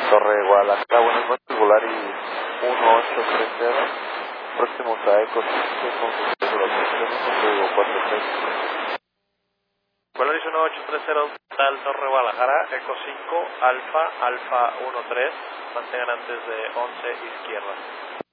Torre Guadalajara, buenas noches, Volaris 1830, próximos a Eco 5, con su código 43. Volaris 1830, tal Torre Guadalajara, Eco 5, Alfa 13, mantengan antes de 11 izquierda.